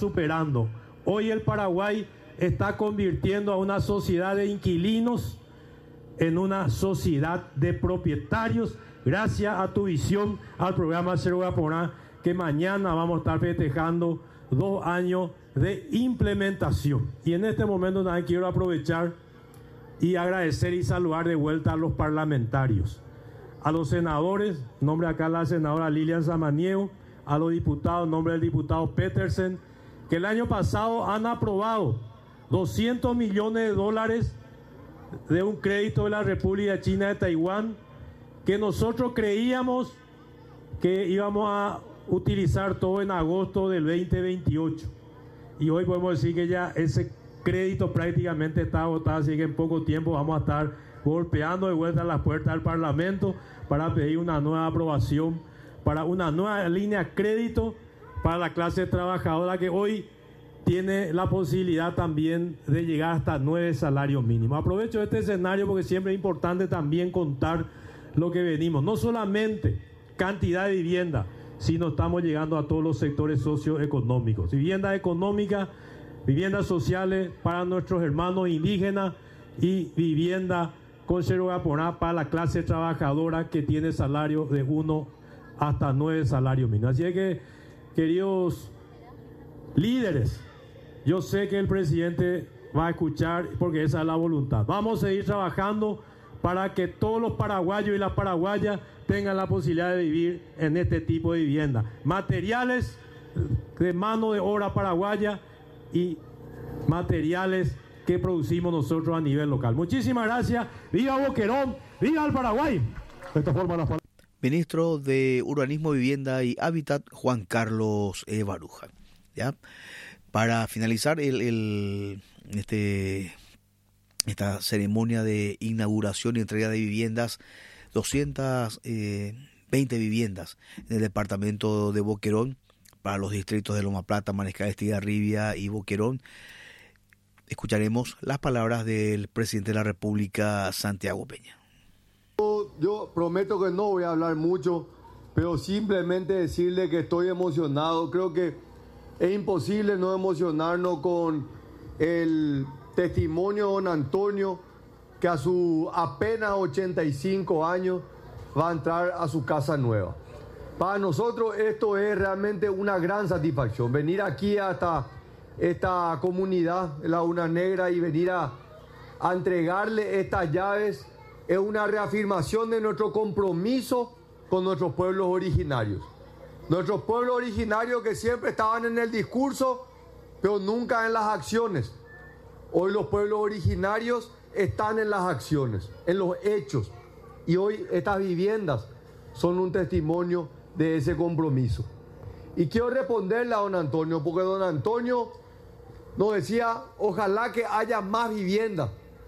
superando. Hoy el Paraguay está convirtiendo a una sociedad de inquilinos en una sociedad de propietarios, gracias a tu visión, al programa Cero Gaporá, que mañana vamos a estar festejando 2 años de implementación. Y en este momento también quiero aprovechar y agradecer y saludar de vuelta a los parlamentarios, a los senadores, en nombre acá la senadora Lilian Samaniego, a los diputados, en nombre del diputado Petersen, que el año pasado han aprobado 200 millones de dólares de un crédito de la República China de Taiwán, que nosotros creíamos que íbamos a utilizar todo en agosto del 2028. Y hoy podemos decir que ya ese crédito prácticamente está agotado, así que en poco tiempo vamos a estar golpeando de vuelta las puertas del Parlamento para pedir una nueva aprobación, para una nueva línea de crédito para la clase trabajadora, que hoy tiene la posibilidad también de llegar hasta 9 salarios mínimos. Aprovecho este escenario porque siempre es importante también contar lo que venimos, no solamente cantidad de vivienda, sino estamos llegando a todos los sectores socioeconómicos, vivienda económica, viviendas sociales para nuestros hermanos indígenas y vivienda con Cero Gaporá para la clase trabajadora que tiene salario de 1 hasta 9 salarios mínimos. Así es que, queridos líderes, yo sé que el presidente va a escuchar porque esa es la voluntad. Vamos a seguir trabajando para que todos los paraguayos y las paraguayas tengan la posibilidad de vivir en este tipo de vivienda. Materiales de mano de obra paraguaya y materiales que producimos nosotros a nivel local. Muchísimas gracias. ¡Viva Boquerón! ¡Viva el Paraguay! De esta forma las... Ministro de Urbanismo, Vivienda y Hábitat, Juan Carlos Baruja. ¿Ya? Para finalizar esta ceremonia de inauguración y entrega de viviendas, 220 viviendas en el departamento de Boquerón para los distritos de Loma Plata, Mariscal Estigarribia y Boquerón. Escucharemos las palabras del presidente de la República, Santiago Peña. Yo prometo que no voy a hablar mucho, pero simplemente decirle que estoy emocionado. Creo que es imposible no emocionarnos con el testimonio de don Antonio, que a sus apenas 85 años va a entrar a su casa nueva. Para nosotros esto es realmente una gran satisfacción, venir aquí hasta esta comunidad, Laguna Negra, y venir a entregarle estas llaves. Es una reafirmación de nuestro compromiso con nuestros pueblos originarios. Nuestros pueblos originarios que siempre estaban en el discurso, pero nunca en las acciones. Hoy los pueblos originarios están en las acciones, en los hechos. Y hoy estas viviendas son un testimonio de ese compromiso. Y quiero responderle a don Antonio, porque don Antonio nos decía, ojalá que haya más viviendas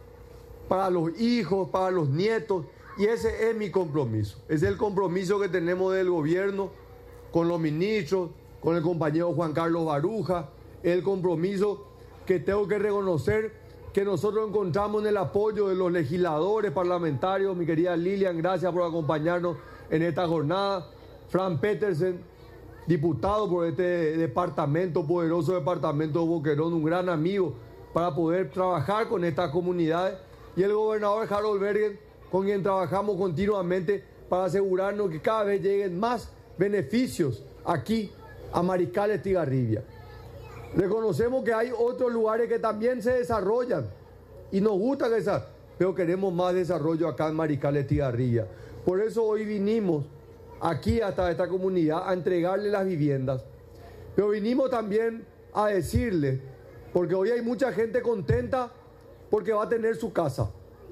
para los hijos, para los nietos, y ese es mi compromiso. Es el compromiso que tenemos del gobierno con los ministros, con el compañero Juan Carlos Baruja, el compromiso que tengo que reconocer que nosotros encontramos en el apoyo de los legisladores parlamentarios. Mi querida Lilian, gracias por acompañarnos en esta jornada. Frank Petersen, diputado por este departamento, poderoso departamento de Boquerón, un gran amigo para poder trabajar con estas comunidades. Y el gobernador Harold Bergen, con quien trabajamos continuamente para asegurarnos que cada vez lleguen más beneficios aquí a Mariscal Estigarribia. Reconocemos que hay otros lugares que también se desarrollan y nos gusta que pero queremos más desarrollo acá en Mariscal Estigarribia. Por eso hoy vinimos aquí hasta esta comunidad a entregarle las viviendas, pero vinimos también a decirle, porque hoy hay mucha gente contenta porque va a tener su casa,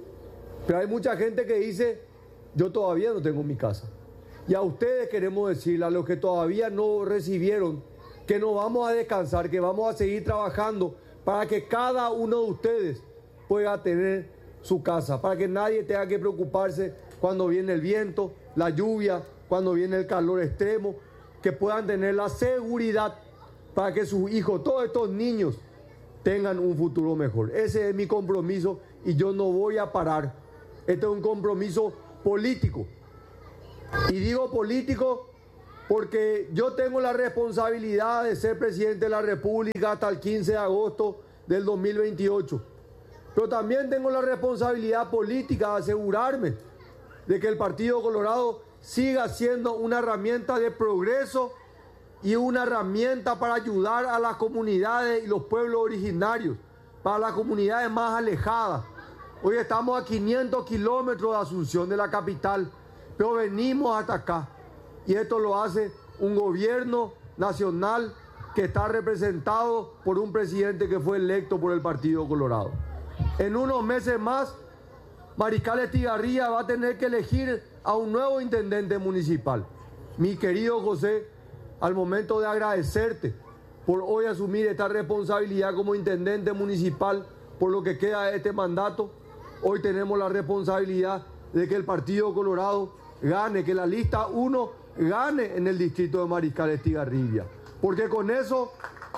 pero hay mucha gente que dice, yo todavía no tengo mi casa. Y a ustedes queremos decirle, a los que todavía no recibieron, que no vamos a descansar, que vamos a seguir trabajando para que cada uno de ustedes pueda tener su casa, para que nadie tenga que preocuparse cuando viene el viento, la lluvia, cuando viene el calor extremo, que puedan tener la seguridad para que sus hijos, todos estos niños, tengan un futuro mejor. Ese es mi compromiso y yo no voy a parar. Este es un compromiso político. Y digo político porque yo tengo la responsabilidad de ser presidente de la República hasta el 15 de agosto del 2028. Pero también tengo la responsabilidad política de asegurarme de que el Partido Colorado siga siendo una herramienta de progreso y una herramienta para ayudar a las comunidades y los pueblos originarios, para las comunidades más alejadas. Hoy estamos a 500 kilómetros de Asunción, de la capital, pero venimos hasta acá. Y esto lo hace un gobierno nacional que está representado por un presidente que fue electo por el Partido Colorado. En unos meses más, Mariscal Estigarribia va a tener que elegir a un nuevo intendente municipal. Mi querido José, al momento de agradecerte por hoy asumir esta responsabilidad como intendente municipal por lo que queda de este mandato, hoy tenemos la responsabilidad de que el Partido Colorado gane, que la lista 1 gane en el distrito de Mariscal Estigarribia. Porque con eso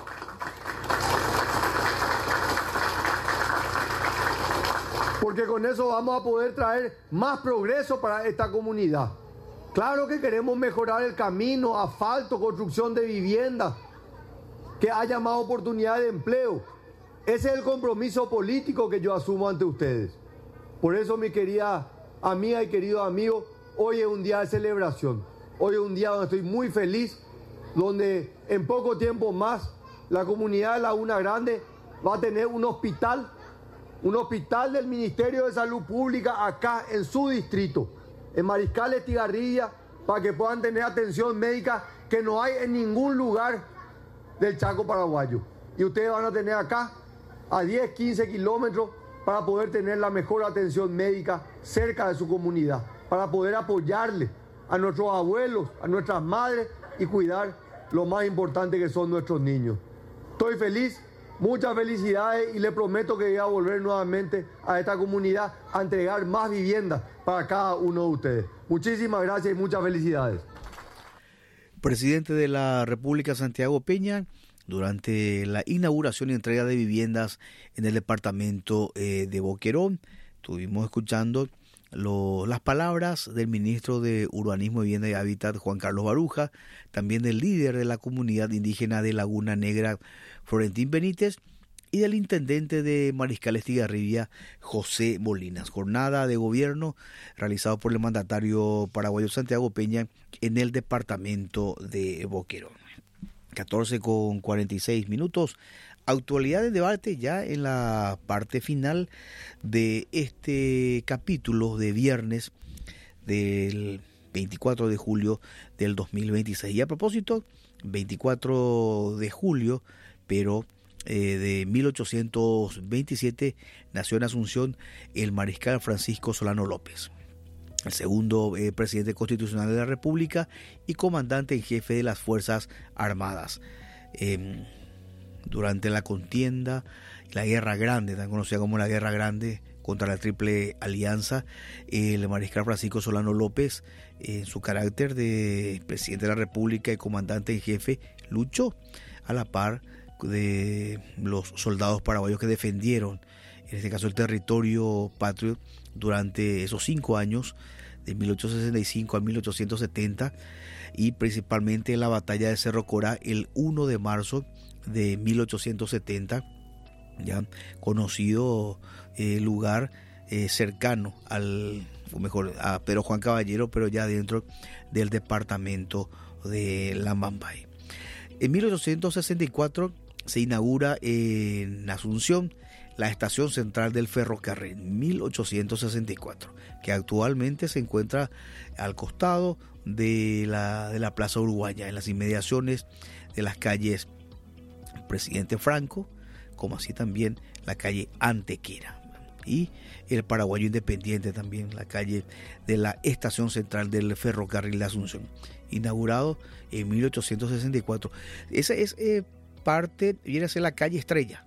vamos a poder traer más progreso para esta comunidad. Claro que queremos mejorar el camino, asfalto, construcción de viviendas, que haya más oportunidades de empleo. Ese es el compromiso político que yo asumo ante ustedes. Por eso, mi querida amiga y querido amigo, hoy es un día de celebración. Hoy es un día donde estoy muy feliz, donde en poco tiempo más la comunidad de Laguna Grande va a tener un hospital del Ministerio de Salud Pública acá en su distrito, en Mariscal Estigarribia, para que puedan tener atención médica que no hay en ningún lugar del Chaco paraguayo. Y ustedes van a tener acá a 10, 15 kilómetros para poder tener la mejor atención médica cerca de su comunidad, para poder apoyarle a nuestros abuelos, a nuestras madres y cuidar lo más importante que son nuestros niños. Estoy feliz, muchas felicidades y le prometo que voy a volver nuevamente a esta comunidad a entregar más viviendas para cada uno de ustedes. Muchísimas gracias y muchas felicidades. Presidente de la República, Santiago Peña, durante la inauguración y entrega de viviendas en el departamento de Boquerón, estuvimos escuchando las palabras del ministro de Urbanismo, Vivienda y Hábitat, Juan Carlos Baruja, también del líder de la comunidad indígena de Laguna Negra, Florentín Benítez, y del intendente de Mariscal Estigarribia, José Molinas. Jornada de gobierno realizado por el mandatario paraguayo Santiago Peña en el departamento de Boquerón. 14:46. Actualidad de debate ya en la parte final de este capítulo de viernes del 24 de julio del 2026. Y a propósito, 24 de julio, pero de 1827, nació en Asunción el mariscal Francisco Solano López, el segundo presidente constitucional de la República y comandante en jefe de las Fuerzas Armadas. Durante la contienda, la Guerra Grande, tan conocida como la Guerra Grande, contra la Triple Alianza, el mariscal Francisco Solano López, en su carácter de presidente de la República y comandante en jefe, luchó a la par de los soldados paraguayos que defendieron, en este caso, el territorio patrio durante esos 5 años, de 1865 a 1870, y principalmente en la batalla de Cerro Corá el 1 de marzo de 1870, ya conocido lugar cercano a Pedro Juan Caballero, pero ya dentro del departamento de Lamambay. En 1864 se inaugura en Asunción la estación central del ferrocarril, 1864, que actualmente se encuentra al costado de la Plaza Uruguaya, en las inmediaciones de las calles Presidente Franco, como así también la calle Antequera, y el Paraguayo Independiente también, la calle de la estación central del ferrocarril de Asunción, inaugurado en 1864. Esa es viene a ser la calle Estrella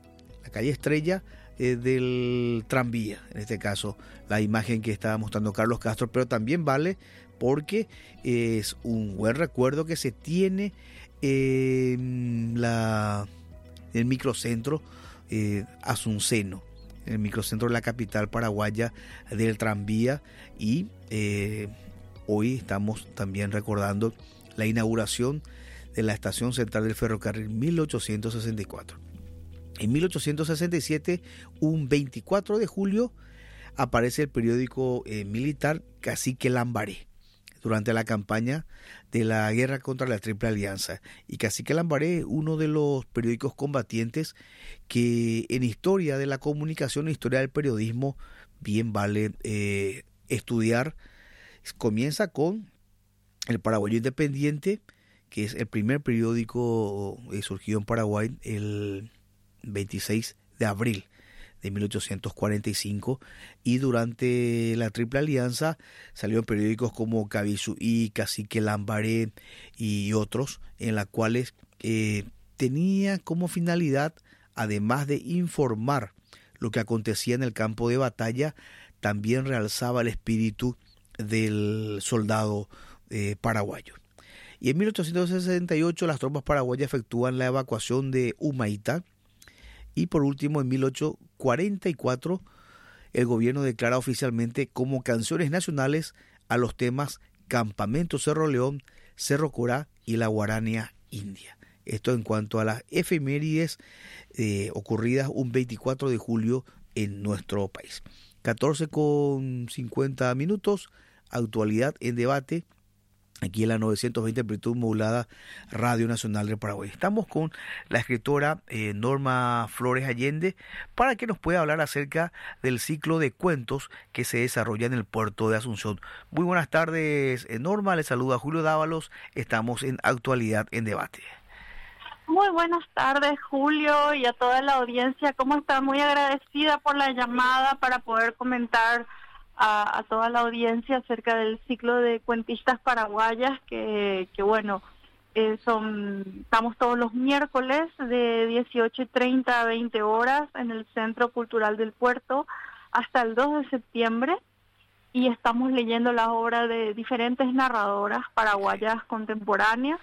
del tranvía, en este caso la imagen que estaba mostrando Carlos Castro, pero también vale porque es un buen recuerdo que se tiene en el microcentro asunceno, en el microcentro de la capital paraguaya del tranvía, y hoy estamos también recordando la inauguración de la estación central del ferrocarril 1864. En 1867, un 24 de julio, aparece el periódico militar Cacique Lambaré durante la campaña de la guerra contra la Triple Alianza. Y Cacique Lambaré, uno de los periódicos combatientes que en historia de la comunicación, historia del periodismo, bien vale estudiar. Comienza con El Paraguayo Independiente, que es el primer periódico surgido en Paraguay el 26 de abril de 1845, y durante la Triple Alianza salieron periódicos como Cabisuí, Cacique Lambaré y otros, en las cuales tenía como finalidad, además de informar lo que acontecía en el campo de batalla, también realzaba el espíritu del soldado paraguayo. Y en 1868 las tropas paraguayas efectúan la evacuación de Humaitá. Y por último, en 1844, el gobierno declara oficialmente como canciones nacionales a los temas Campamento Cerro León, Cerro Corá y la Guarania India. Esto en cuanto a las efemérides ocurridas un 24 de julio en nuestro país. 14:50, actualidad en debate, aquí en la 920 amplitud modulada Radio Nacional del Paraguay. Estamos con la escritora Norma Flores Allende para que nos pueda hablar acerca del ciclo de cuentos que se desarrolla en el puerto de Asunción. Muy buenas tardes, Norma, le saluda Julio Dávalos, estamos en actualidad en debate. Muy buenas tardes, Julio, y a toda la audiencia. ¿Cómo está? Muy agradecida por la llamada para poder comentar a toda la audiencia acerca del ciclo de cuentistas paraguayas que bueno, estamos todos los miércoles de 18:30 a 20 horas en el Centro Cultural del Puerto hasta el 2 de septiembre y estamos leyendo las obras de diferentes narradoras paraguayas contemporáneas.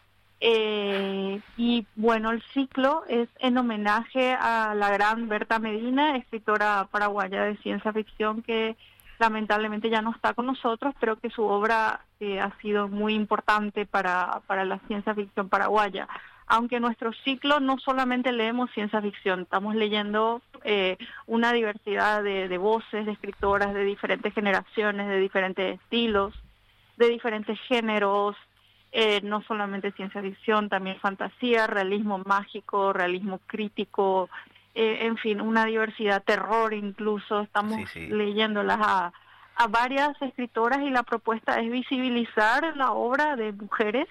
Y bueno, el ciclo es en homenaje a la gran Berta Medina, escritora paraguaya de ciencia ficción que lamentablemente ya no está con nosotros, pero que su obra ha sido muy importante para la ciencia ficción paraguaya. Aunque en nuestro ciclo no solamente leemos ciencia ficción, estamos leyendo una diversidad de voces, de escritoras de diferentes generaciones, de diferentes estilos, de diferentes géneros, no solamente ciencia ficción, también fantasía, realismo mágico, realismo crítico, en fin, una diversidad, terror incluso. Estamos leyéndolas a varias escritoras y la propuesta es visibilizar la obra de mujeres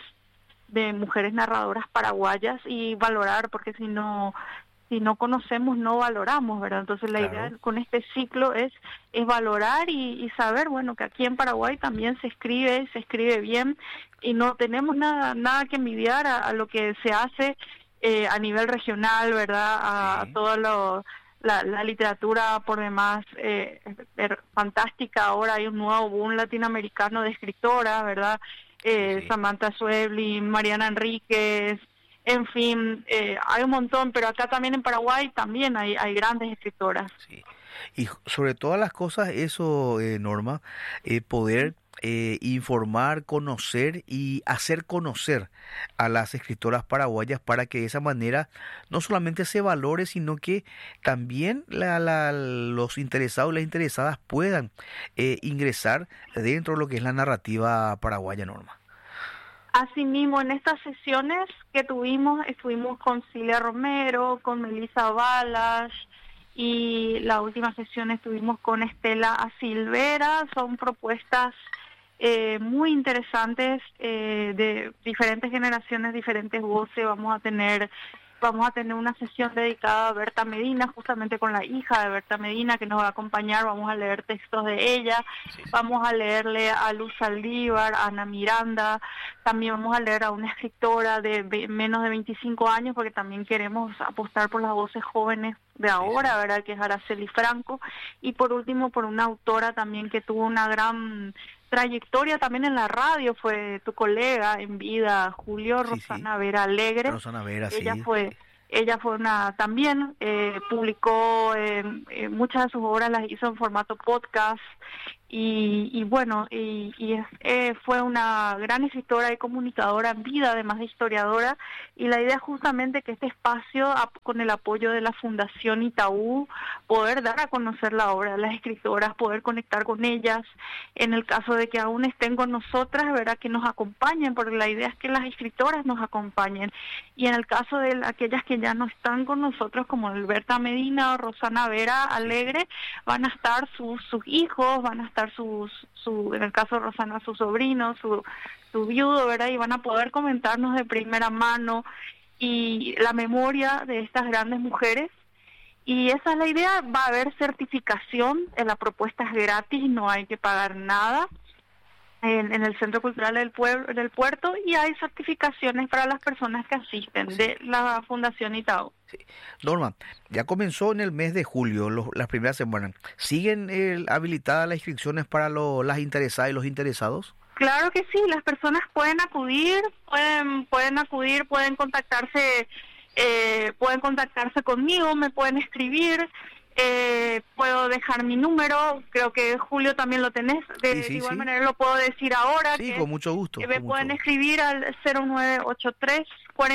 narradoras paraguayas y valorar, porque si no conocemos, no valoramos, ¿verdad? Entonces la idea con este ciclo es valorar y saber, bueno, que aquí en Paraguay también se escribe bien y no tenemos nada que envidiar a lo que se hace a nivel regional, ¿verdad? A toda la literatura por demás fantástica. Ahora hay un nuevo boom latinoamericano de escritoras, ¿verdad? Samantha Schweblin, Mariana Enríquez, en fin, hay un montón, pero acá también en Paraguay también hay grandes escritoras. Sí. Y sobre todas las cosas eso, Norma, poder informar, conocer y hacer conocer a las escritoras paraguayas para que de esa manera no solamente se valore, sino que también los interesados y las interesadas puedan ingresar dentro de lo que es la narrativa paraguaya, Norma. Asimismo, en estas sesiones que estuvimos con Cilia Romero, con Melissa Balas, y la última sesión estuvimos con Estela Asilvera. Son propuestas muy interesantes de diferentes generaciones, diferentes voces. Vamos a tener una sesión dedicada a Berta Medina, justamente con la hija de Berta Medina que nos va a acompañar. Vamos a leer textos de ella, vamos a leerle a Luz Saldívar, a Ana Miranda, también vamos a leer a una escritora de menos de 25 años, porque también queremos apostar por las voces jóvenes de ahora, ¿verdad?, que es Araceli Franco, y por último por una autora también que tuvo una gran trayectoria también en la radio, fue tu colega en vida, Julio, Rosana Vera Alegre. Rosana Vera, ella fue una, también publicó muchas de sus obras, las hizo en formato podcast, Fue una gran escritora y comunicadora en vida, además de historiadora, y la idea es justamente que este espacio, con el apoyo de la Fundación Itaú, poder dar a conocer la obra de las escritoras, poder conectar con ellas, en el caso de que aún estén con nosotras, ¿verdad?, que nos acompañen, porque la idea es que las escritoras nos acompañen, y en el caso de aquellas que ya no están con nosotros, como Berta Medina o Rosana Vera Alegre, van a estar sus hijos, van a estar en el caso de Rosana, su sobrino, su viudo, ¿verdad? Y van a poder comentarnos de primera mano y la memoria de estas grandes mujeres. Y esa es la idea. Va a haber certificación, la propuesta es gratis, no hay que pagar nada en el Centro Cultural del Puerto, y hay certificaciones para las personas que asisten de la Fundación Itaú. Sí. Norma, ya comenzó en el mes de julio, las primeras semanas. ¿Siguen habilitadas las inscripciones para las interesadas y los interesados? Claro que sí, las personas pueden acudir, pueden contactarse conmigo, me pueden escribir. Puedo dejar mi número, creo que Julio también lo tenés, de igual manera lo puedo decir ahora. Sí, con mucho gusto. Me pueden escribir al 0983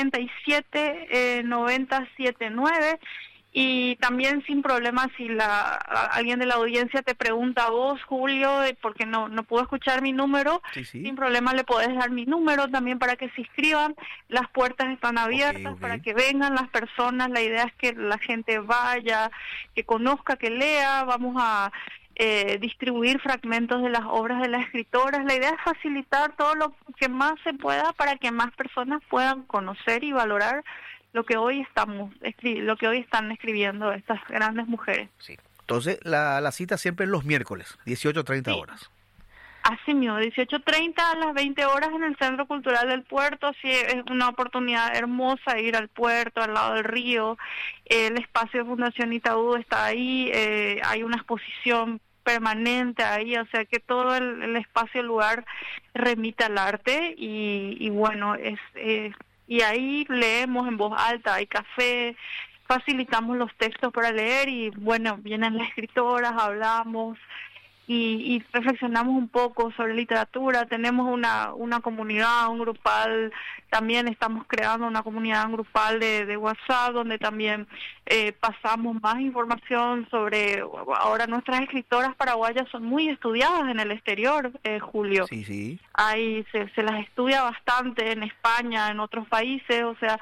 47 9079, y también sin problema si alguien de la audiencia te pregunta a vos, Julio, porque no puedo escuchar mi número, sin problema le podés dar mi número también para que se inscriban. Las puertas están abiertas para que vengan las personas. La idea es que la gente vaya, que conozca, que lea. Vamos a distribuir fragmentos de las obras de las escritoras. La idea es facilitar todo lo que más se pueda para que más personas puedan conocer y valorar lo que hoy están escribiendo estas grandes mujeres. Sí. Entonces, la cita siempre es los miércoles, 18:30 horas. Así mismo, 18:30 a las 20 horas en el Centro Cultural del Puerto. Sí, es una oportunidad hermosa ir al puerto, al lado del río. El espacio de Fundación Itaú está ahí, hay una exposición permanente ahí, o sea que todo el espacio, el lugar remite al arte, y bueno, y ahí leemos en voz alta, hay café, facilitamos los textos para leer, y bueno, vienen las escritoras, hablamos y reflexionamos un poco sobre literatura. Tenemos una comunidad, un grupal, también estamos creando una comunidad grupal de WhatsApp, donde también pasamos más información sobre. Ahora nuestras escritoras paraguayas son muy estudiadas en el exterior, Julio. Sí. Ahí se las estudia bastante en España, en otros países, o sea,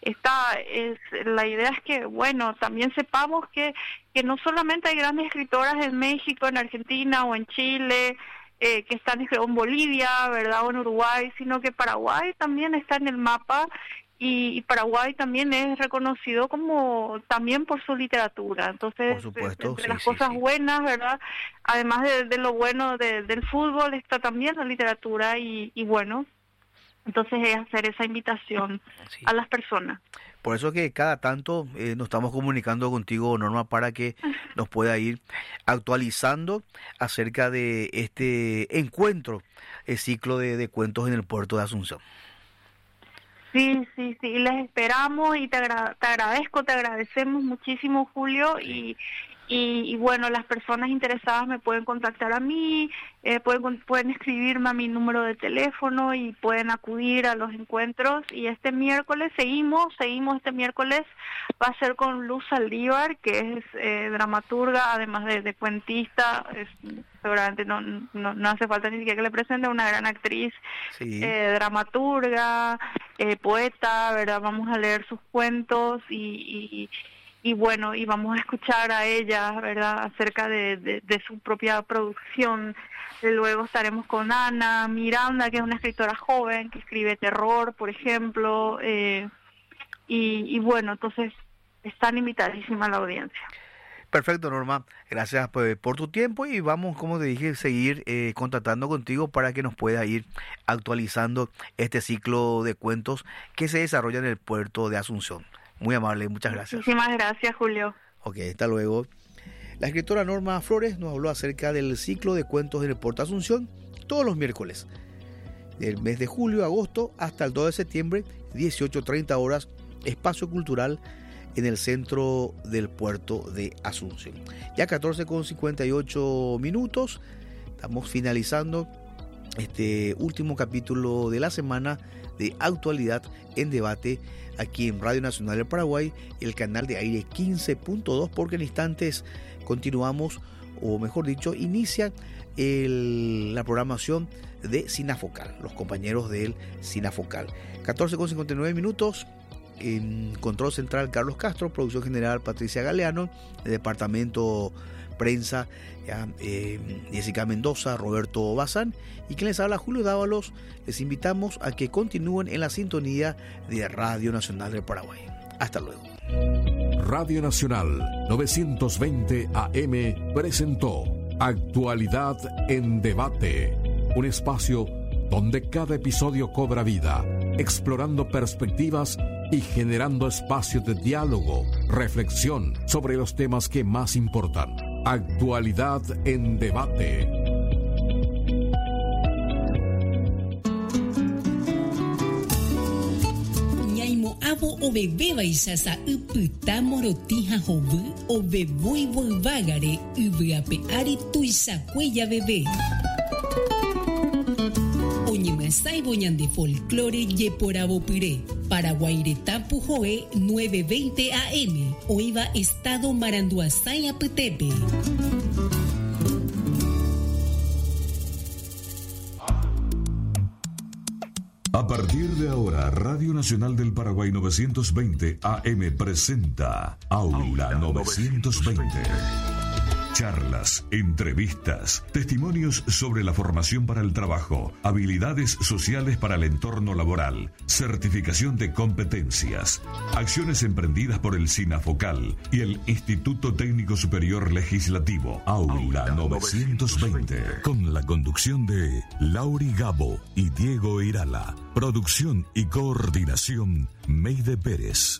la idea es que, bueno, también sepamos que no solamente hay grandes escritoras en México, en Argentina o en Chile, que están en Bolivia, ¿verdad?, o en Uruguay, sino que Paraguay también está en el mapa, y Paraguay también es reconocido como también por su literatura. Entonces, por supuesto, entre las cosas buenas, ¿verdad?, además de lo bueno del fútbol, está también la literatura, y bueno, entonces es hacer esa invitación a las personas. Por eso que cada tanto nos estamos comunicando contigo, Norma, para que nos pueda ir actualizando acerca de este encuentro, el ciclo de cuentos en el puerto de Asunción. Sí, les esperamos, y te agradecemos muchísimo, Julio, y bueno, las personas interesadas me pueden contactar a mí, pueden escribirme a mi número de teléfono y pueden acudir a los encuentros. Y este miércoles seguimos este miércoles va a ser con Luz Saldívar, que es dramaturga, además de cuentista. Seguramente no hace falta ni siquiera que le presente, una gran actriz, dramaturga, poeta, ¿verdad? Vamos a leer sus cuentos y bueno, y vamos a escuchar a ella, ¿verdad?, acerca de su propia producción. Luego estaremos con Ana Miranda, que es una escritora joven que escribe terror, por ejemplo, y bueno, entonces están invitadísimas la audiencia. Perfecto, Norma. Gracias por tu tiempo, y vamos, como te dije, seguir contactando contigo para que nos pueda ir actualizando este ciclo de cuentos que se desarrolla en el puerto de Asunción. Muy amable, muchas gracias. Muchísimas gracias, Julio. Ok, hasta luego. La escritora Norma Flores nos habló acerca del ciclo de cuentos en el puerto de Asunción todos los miércoles, del mes de julio, agosto, hasta el 2 de septiembre, 18:30 horas, espacio cultural en el centro del puerto de Asunción. Ya 14:58 minutos. Estamos finalizando este último capítulo de la semana de Actualidad en Debate aquí en Radio Nacional del Paraguay, el canal de aire 15.2, porque en instantes continuamos, o mejor dicho, inicia la programación de Sinafocal, los compañeros del Sinafocal. 14:59 minutos. En control central Carlos Castro, producción general Patricia Galeano, el departamento prensa Jessica Mendoza, Roberto Bazán, y quien les habla, Julio Dávalos. Les invitamos a que continúen en la sintonía de Radio Nacional del Paraguay. Hasta luego. Radio Nacional 920 AM presentó Actualidad en Debate, un espacio donde cada episodio cobra vida, explorando perspectivas y generando espacios de diálogo, reflexión sobre los temas que más importan. Actualidad en Debate. Ñaimo abo o bebé baisasa upita morotija jovu o bebui volvagare ubeape ari tuisa cuella bebé. Oñemasai boñan de folclore yeporabo puré. Paraguairetapu Joe 920 AM. Oiva Estado Maranduazaya Petepe. A partir de ahora, Radio Nacional del Paraguay 920 AM presenta Aula 920. Charlas, entrevistas, testimonios sobre la formación para el trabajo, habilidades sociales para el entorno laboral, certificación de competencias, acciones emprendidas por el Sinafocal y el Instituto Técnico Superior Legislativo. Aula 920. Con la conducción de Lauri Gabo y Diego Irala. Producción y coordinación Meide Pérez.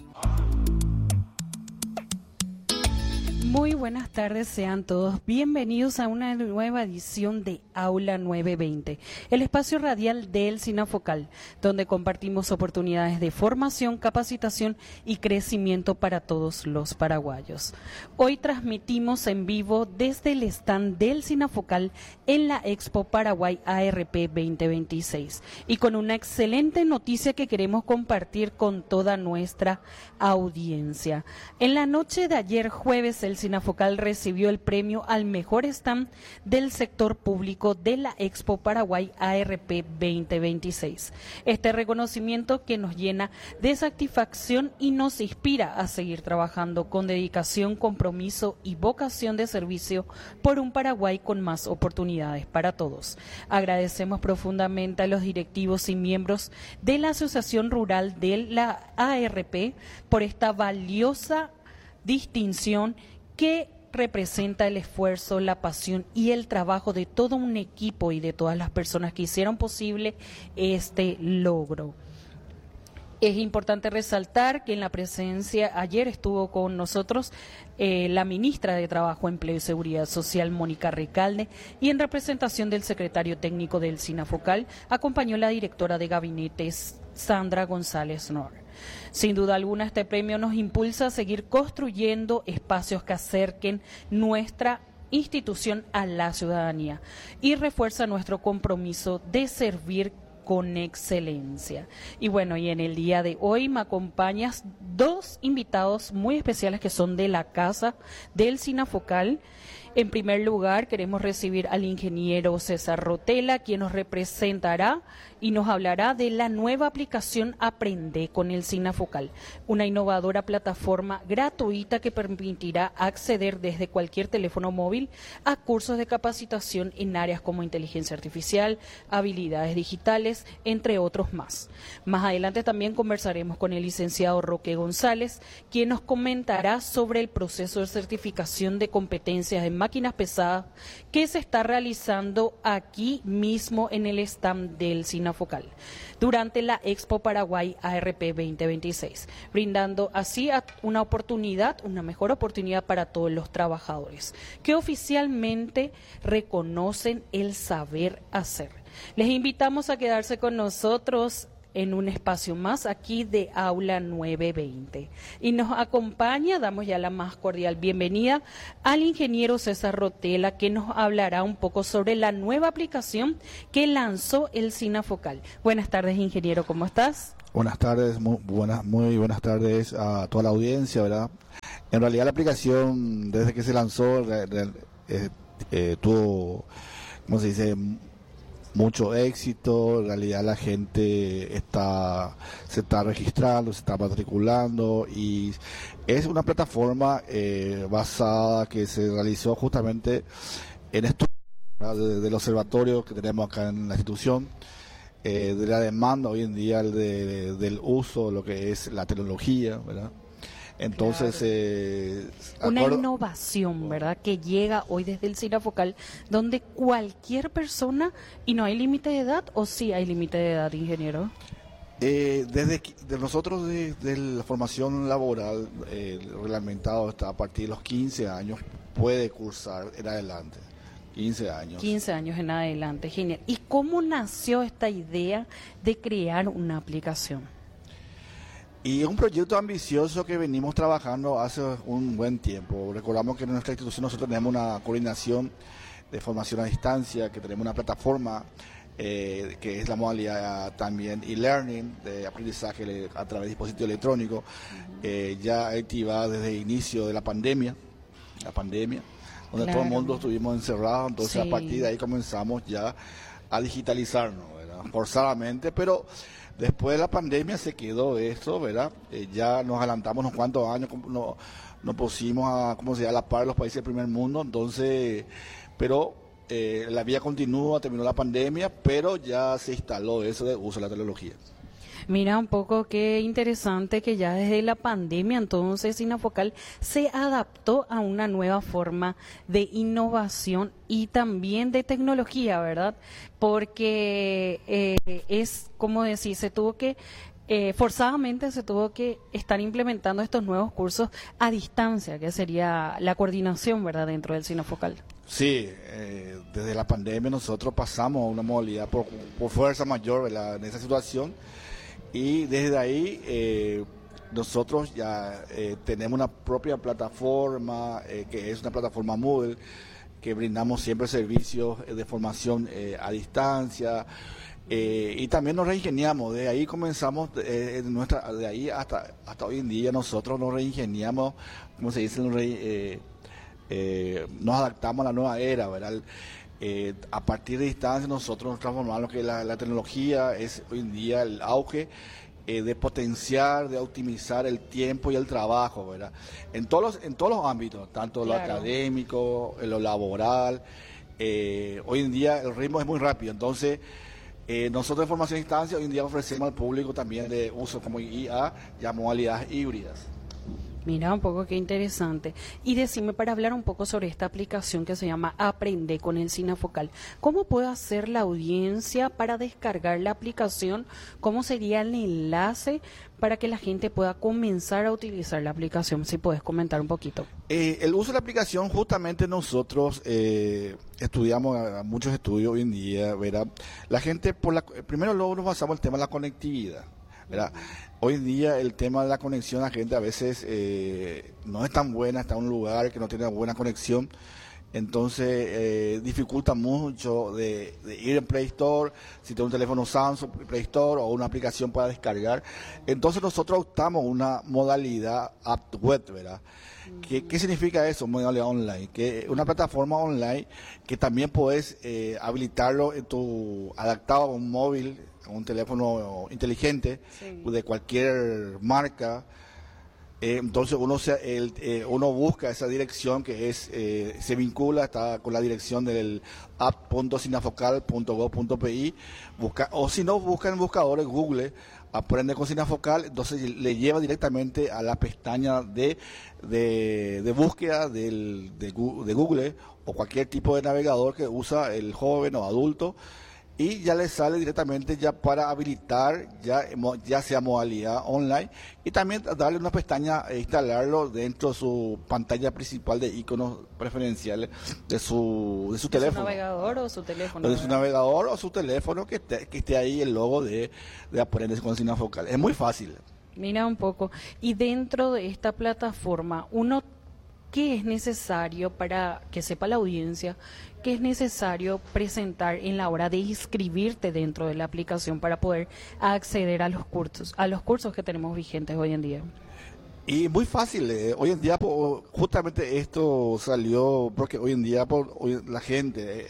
Muy buenas tardes, sean todos bienvenidos a una nueva edición de Aula 920, el espacio radial del Sinafocal, donde compartimos oportunidades de formación, capacitación y crecimiento para todos los paraguayos. Hoy transmitimos en vivo desde el stand del Sinafocal en la Expo Paraguay ARP 2026 y con una excelente noticia que queremos compartir con toda nuestra audiencia. En la noche de ayer jueves, el Sinafocal recibió el premio al mejor stand del sector público de la Expo Paraguay ARP 2026. Este reconocimiento que nos llena de satisfacción y nos inspira a seguir trabajando con dedicación, compromiso y vocación de servicio por un Paraguay con más oportunidades para todos. Agradecemos profundamente a los directivos y miembros de la Asociación Rural de la ARP por esta valiosa distinción que representa el esfuerzo, la pasión y el trabajo de todo un equipo y de todas las personas que hicieron posible este logro. Es importante resaltar que en la presencia, ayer estuvo con nosotros la ministra de Trabajo, Empleo y Seguridad Social, Mónica Recalde, y en representación del secretario técnico del Sinafocal, acompañó la directora de gabinetes, Sandra González Nor. Sin duda alguna, este premio nos impulsa a seguir construyendo espacios que acerquen nuestra institución a la ciudadanía y refuerza nuestro compromiso de servir con excelencia. Y bueno, y en el día de hoy me acompañas dos invitados muy especiales que son de la casa del Sinafocal. En primer lugar, queremos recibir al ingeniero César Rotela, quien nos representará y nos hablará de la nueva aplicación Aprende con el Sinafocal, una innovadora plataforma gratuita que permitirá acceder desde cualquier teléfono móvil a cursos de capacitación en áreas como inteligencia artificial, habilidades digitales, entre otros más. Más adelante también conversaremos con el licenciado Roque González, quien nos comentará sobre el proceso de certificación de competencias en máquinas pesadas que se está realizando aquí mismo en el stand del Sinafocal durante la Expo Paraguay ARP 2026, brindando así una mejor oportunidad para todos los trabajadores que oficialmente reconocen el saber hacer. Les invitamos a quedarse con nosotros en un espacio más aquí de Aula 920. Y nos acompaña, damos ya la más cordial bienvenida al ingeniero César Rotela, que nos hablará un poco sobre la nueva aplicación que lanzó el SINAFOCAL. Buenas tardes, ingeniero, ¿cómo estás? Buenas tardes, muy buenas tardes a toda la audiencia, ¿verdad? En realidad la aplicación, desde que se lanzó, tuvo, ¿cómo se dice?, mucho éxito. En realidad la gente se está registrando, se está matriculando, y es una plataforma basada, que se realizó justamente en estudios del observatorio que tenemos acá en la institución, de la demanda hoy en día del uso de lo que es la tecnología, ¿verdad? Entonces, una innovación, ¿verdad?, que llega hoy desde el SINAFOCAL, donde cualquier persona, y no hay límite de edad, ¿o sí hay límite de edad, ingeniero? Nosotros, desde la formación laboral, reglamentado está a partir de los 15 años, puede cursar en adelante. 15 años. 15 años en adelante, genial. ¿Y cómo nació esta idea de crear una aplicación? Y es un proyecto ambicioso que venimos trabajando hace un buen tiempo. Recordamos que en nuestra institución nosotros tenemos una coordinación de formación a distancia, que tenemos una plataforma que es la modalidad también e-learning, de aprendizaje a través de dispositivo electrónico, ya activada desde el inicio de la pandemia, donde todo el mundo estuvimos encerrados. Entonces, sí, a partir de ahí comenzamos ya a digitalizarnos, ¿verdad?, forzadamente, pero después de la pandemia se quedó esto, ¿verdad? Ya nos adelantamos unos cuantos años, nos pusimos a la par de los países del primer mundo. Entonces, pero la vía continúa, terminó la pandemia, pero ya se instaló eso de uso de la tecnología. Mira un poco qué interesante que ya desde la pandemia entonces SINAFOCAL se adaptó a una nueva forma de innovación y también de tecnología, ¿verdad? Porque es como decir, forzadamente se tuvo que estar implementando estos nuevos cursos a distancia, que sería la coordinación, ¿verdad?, dentro del SINAFOCAL. Sí, desde la pandemia nosotros pasamos a una modalidad por fuerza mayor, ¿verdad?, en esa situación. Y desde ahí nosotros ya tenemos una propia plataforma, que es una plataforma Moodle, que brindamos siempre servicios de formación a distancia, y también nos reingeniamos. De ahí comenzamos, de ahí hasta hoy en día nosotros nos reingeniamos, como se dice, nos adaptamos a la nueva era, ¿verdad? A partir de distancia nosotros nos transformamos en lo que la tecnología es hoy en día el auge de potenciar, de optimizar el tiempo y el trabajo, ¿verdad? En todos los ámbitos, tanto lo académico, en lo laboral. Hoy en día el ritmo es muy rápido, entonces nosotros en formación a distancia hoy en día ofrecemos al público también de uso como IA ya modalidades híbridas. Mira un poco qué interesante. Y decime, para hablar un poco sobre esta aplicación que se llama Aprende con el SINAFOCAL, ¿cómo puede hacer la audiencia para descargar la aplicación? ¿Cómo sería el enlace para que la gente pueda comenzar a utilizar la aplicación? Si puedes comentar un poquito. El uso de la aplicación, justamente nosotros estudiamos muchos estudios hoy en día, ¿verdad? La gente, primero luego nos basamos en el tema de la conectividad, ¿verdad? Hoy en día el tema de la conexión, la gente a veces no es tan buena, está en un lugar que no tiene buena conexión, entonces dificulta mucho de ir en Play Store, si tiene un teléfono Samsung, Play Store o una aplicación para descargar. Entonces nosotros optamos una modalidad app web, ¿verdad? ¿Qué significa eso? Modalidad online, que una plataforma online que también puedes habilitarlo adaptado a un móvil, un teléfono inteligente, sí, de cualquier marca. Entonces uno busca esa dirección que se vincula, está con la dirección del app.sinafocal.gov.pi, o si no, busca en buscadores Google, Aprende con SINAFOCAL, entonces le lleva directamente a la pestaña de búsqueda de Google o cualquier tipo de navegador que usa el joven o adulto. y ya le sale directamente ya para habilitar ya sea modalidad online, y también darle una pestaña e instalarlo dentro de su pantalla principal de iconos preferenciales de su teléfono. ¿Su navegador o su teléfono? De su navegador o su teléfono, que esté ahí el logo de Aprende con Sinafocal. Es muy fácil. Mira un poco. Y dentro de esta plataforma, ¿qué es necesario para que sepa la audiencia? ¿Qué es necesario presentar en la hora de inscribirte dentro de la aplicación para poder acceder a los cursos que tenemos vigentes hoy en día? Y muy fácil, hoy en día justamente esto salió porque hoy en día la gente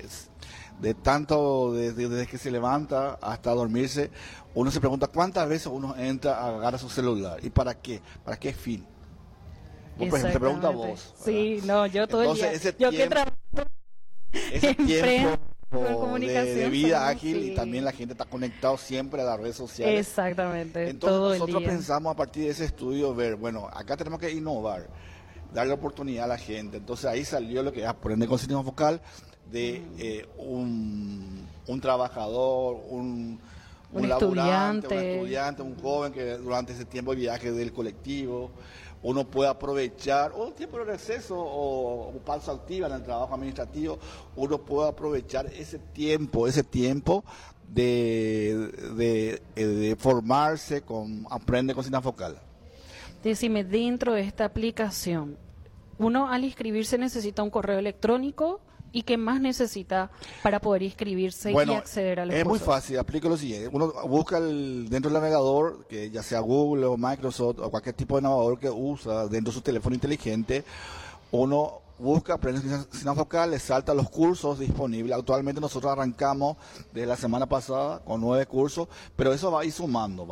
desde que se levanta hasta dormirse, uno se pregunta cuántas veces uno entra a agarrar su celular y para qué fin. Por ejemplo, te pregunta a vos. Sí, no, yo todo entonces, el día. Ese tiempo de vida ágil, sí. Y también la gente está conectado siempre a las redes sociales. Exactamente. Entonces todo nosotros el día. pensamos a partir de ese estudio bueno, acá tenemos que innovar, darle oportunidad a la gente. Entonces ahí salió lo que es Aprende con Sinafocal, de un trabajador, un laburante, un estudiante, un joven que durante ese tiempo de viaje del colectivo uno puede aprovechar, o un tiempo de receso o pausa activa en el trabajo administrativo, uno puede aprovechar ese tiempo de formarse con Aprende con Sinafocal. Decime, dentro de esta aplicación, uno al inscribirse necesita un correo electrónico, ¿y qué más necesita para poder inscribirse y acceder a los cursos? Es muy fácil, aplica lo siguiente. Uno busca dentro del navegador, que ya sea Google o Microsoft o cualquier tipo de navegador que usa dentro de su teléfono inteligente, uno busca Aprende Sinafocal, le salta los cursos disponibles. Actualmente nosotros arrancamos desde la semana pasada con 9 cursos, pero eso va a ir sumando.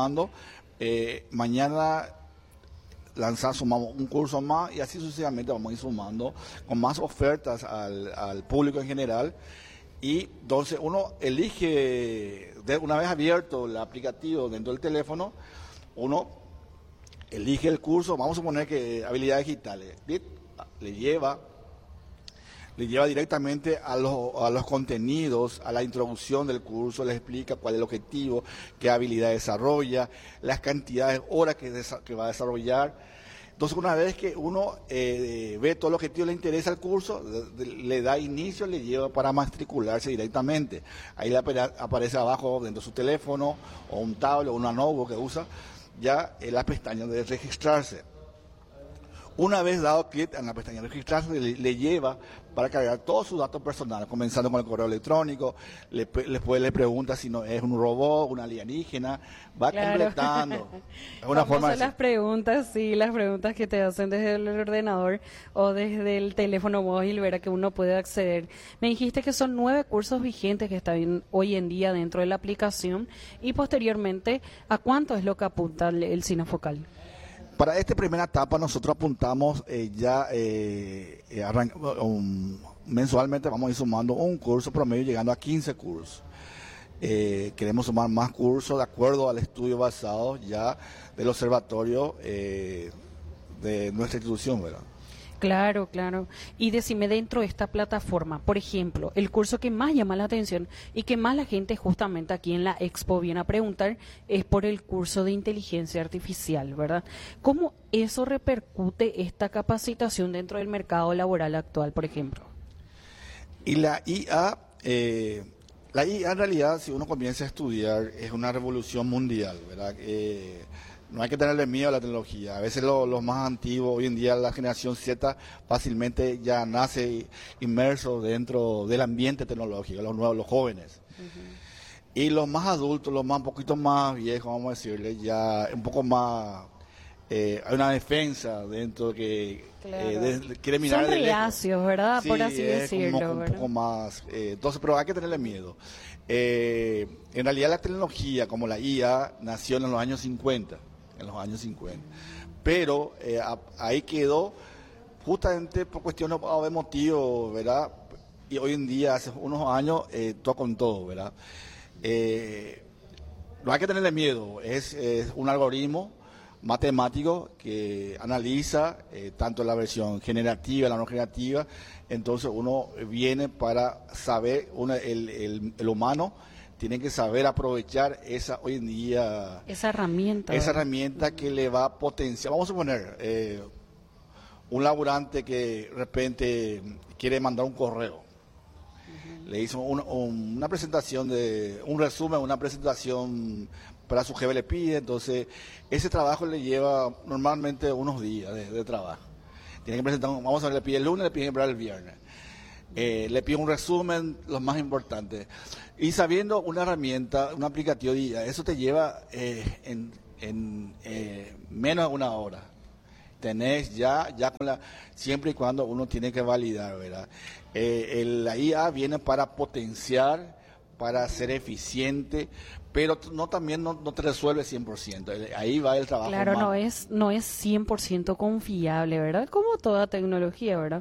Mañana sumamos un curso más y así sucesivamente vamos a ir sumando con más ofertas al público en general. Y entonces uno elige, una vez abierto el aplicativo dentro del teléfono, uno elige el curso. Vamos a suponer que habilidades digitales le lleva directamente a los contenidos, a la introducción del curso, les explica cuál es el objetivo, qué habilidad desarrolla, las cantidades de horas que va a desarrollar. Entonces, una vez que uno ve todo el objetivo, le interesa el curso, le da inicio, le lleva para matricularse directamente. Ahí le aparece abajo dentro de su teléfono, o un tablet, o una notebook que usa, ya en la pestaña de registrarse. Una vez dado clic en la pestaña de registrarse, le lleva para cargar todos sus datos personales, comenzando con el correo electrónico, después le pregunta si no es un robot, una alienígena, va completando. Es una forma de las preguntas, sí, las preguntas que te hacen desde el ordenador o desde el teléfono móvil, verá que uno puede acceder. Me dijiste que son 9 cursos vigentes que están hoy en día dentro de la aplicación, y posteriormente, ¿a cuánto es lo que apunta el Sinafocal? Para esta primera etapa nosotros apuntamos mensualmente vamos a ir sumando un curso promedio, llegando a 15 cursos. Queremos sumar más cursos de acuerdo al estudio basado ya del observatorio de nuestra institución, ¿verdad? Claro. Y decime, dentro de esta plataforma, por ejemplo, el curso que más llama la atención y que más la gente justamente aquí en la Expo viene a preguntar es por el curso de inteligencia artificial, ¿verdad? ¿Cómo eso repercute esta capacitación dentro del mercado laboral actual, por ejemplo? Y la IA en realidad, si uno comienza a estudiar, es una revolución mundial, ¿verdad? No hay que tenerle miedo a la tecnología. A veces los más antiguos, hoy en día la generación Z fácilmente ya nace inmerso dentro del ambiente tecnológico, los jóvenes. Uh-huh. Y los más adultos, un poquito más viejos, vamos a decirle, ya un poco más, hay una defensa dentro que quiere mirar son reacios, ¿verdad? Sí, por así decirlo. Un poco más, entonces, pero hay que tenerle miedo. En realidad la tecnología, como la IA, nació en los años 50. Pero ahí quedó justamente por cuestiones de motivos, ¿verdad? Y hoy en día, hace unos años, todo con todo, ¿verdad? No hay que tenerle miedo, es un algoritmo, matemático que analiza tanto la versión generativa, la no generativa. Entonces uno viene para saber, el humano tiene que saber aprovechar esa hoy en día esa herramienta que le va a potenciar. Vamos a suponer un laburante que de repente quiere mandar un correo. Le hizo una presentación un resumen, una presentación para su jefe le pide, entonces ese trabajo le lleva normalmente unos días de trabajo. Tiene que presentar, vamos a ver, le pide el lunes, le pide el viernes. Le pide un resumen, lo más importante. Y sabiendo una herramienta, un aplicativo, eso te lleva en menos de una hora. Tenés ya con siempre y cuando uno tiene que validar, ¿verdad? La IA viene para potenciar, para ser eficiente, pero también no te resuelve 100%. Ahí va el trabajo Claro, humano. no es 100% confiable, ¿verdad? Como toda tecnología, ¿verdad?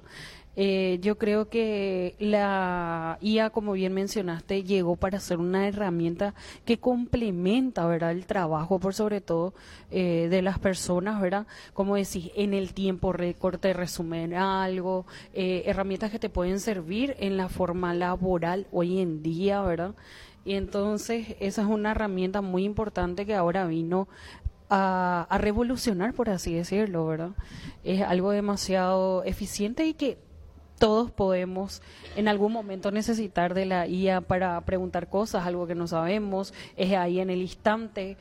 Yo creo que la IA, como bien mencionaste, llegó para ser una herramienta que complementa, ¿verdad?, el trabajo, por sobre todo, de las personas, ¿verdad? Como decís, en el tiempo récord te resumen algo, herramientas que te pueden servir en la forma laboral hoy en día, ¿verdad? Y entonces esa es una herramienta muy importante que ahora vino a revolucionar, por así decirlo, ¿verdad? Es algo demasiado eficiente y que todos podemos en algún momento necesitar de la IA para preguntar cosas, algo que no sabemos, es ahí en el instante,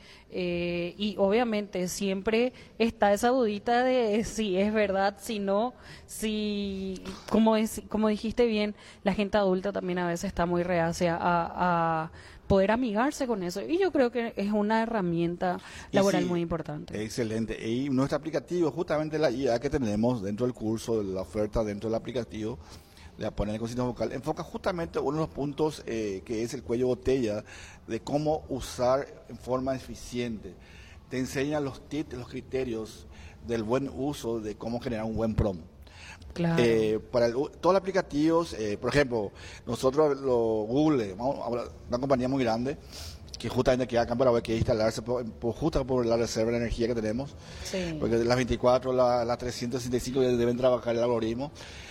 y obviamente siempre está esa dudita de si es verdad, si no, si, como dijiste bien, la gente adulta también a veces está muy reacia a poder amigarse con eso, y yo creo que es una herramienta laboral muy importante. Excelente. Y nuestro aplicativo, justamente la IA que tenemos dentro del curso, la oferta dentro del aplicativo, de poner el signo vocal, enfoca justamente uno de los puntos que es el cuello botella de cómo usar en forma eficiente. Te enseña los tips, los criterios del buen uso, de cómo generar un buen prompt. Claro. Para todos los aplicativos, por ejemplo, nosotros Google, una compañía muy grande, que justamente queda acá en Paraguay, que instalarse justo por la reserva de energía que tenemos, Sí. Porque las 24, las 365 deben trabajar el algoritmo.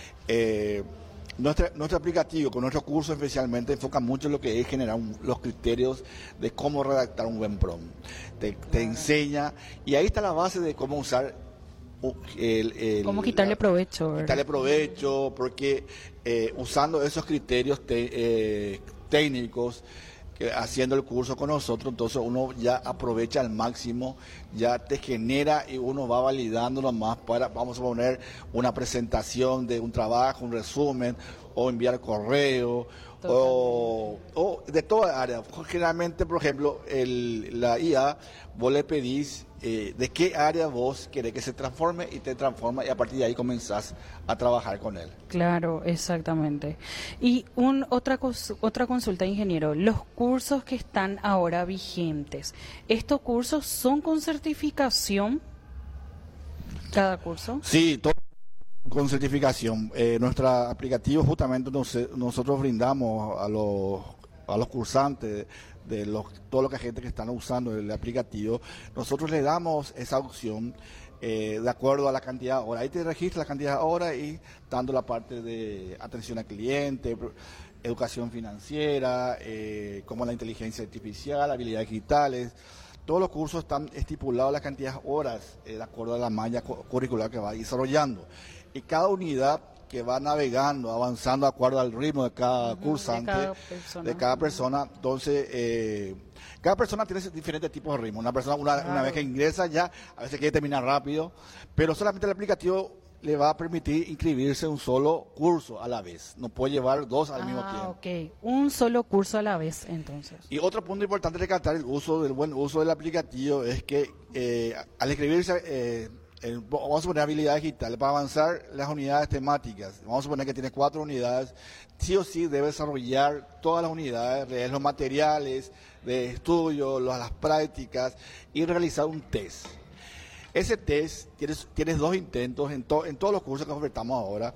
Nuestro aplicativo, con nuestro curso especialmente, enfoca mucho en lo que es generar los criterios de cómo redactar un buen prompt. Te enseña, y ahí está la base de cómo usar cómo quitarle provecho, ¿verdad? Quitarle provecho, porque usando esos criterios técnicos, haciendo el curso con nosotros, entonces uno ya aprovecha al máximo, ya te genera y uno va validando nomás para, vamos a poner, una presentación de un trabajo, un resumen, o enviar correo, o de toda área. Generalmente, por ejemplo, la IA, vos le pedís de qué área vos querés que se transforme, y te transforma, y a partir de ahí comenzás a trabajar con él. Claro, exactamente. Y otra consulta, ingeniero, los cursos que están ahora vigentes, ¿estos cursos son con certificación cada curso? Sí, todo con certificación. Nuestro aplicativo justamente nosotros brindamos a los cursantes, todo lo que gente que están usando el aplicativo, nosotros le damos esa opción de acuerdo a la cantidad de horas. Ahí te registras la cantidad de horas y dando la parte de atención al cliente, educación financiera, como la inteligencia artificial, habilidades digitales. Todos los cursos están estipulados la cantidad de horas de acuerdo a la malla curricular que va desarrollando. Y cada unidad que va navegando, avanzando de acuerdo al ritmo de cada cursante, de cada persona. Entonces, cada persona tiene diferentes tipos de ritmo. Una persona, una vez que ingresa ya, a veces quiere terminar rápido, pero solamente el aplicativo le va a permitir inscribirse en un solo curso a la vez. No puede llevar dos al mismo tiempo. Ok, un solo curso a la vez, entonces. Y otro punto importante de recalcar el buen uso del aplicativo es que al inscribirse, vamos a poner habilidades digitales para avanzar las unidades temáticas. Vamos a suponer que tiene 4 unidades. Sí o sí debe desarrollar todas las unidades, los materiales de estudio, las prácticas, y realizar un test. Ese test tienes 2 intentos en todos los cursos que ofertamos ahora.